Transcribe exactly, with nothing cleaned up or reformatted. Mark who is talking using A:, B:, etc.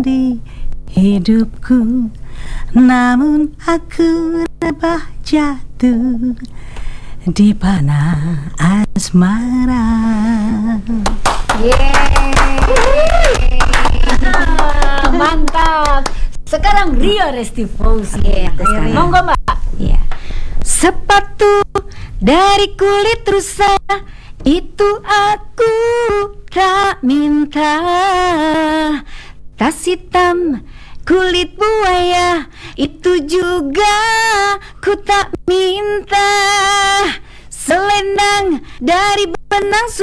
A: di hidupku, namun aku rebah jatuh di panah asmara.
B: Yeay. Mantap. Sekarang Rio Resti Fauzi.
C: Iya, aku sekarang.
B: Monggo Mbak.
C: Iya. Sepatu dari kulit rusa itu aku tak minta. Tas hitam kulit buaya itu juga ku tak minta. Selendang dari benang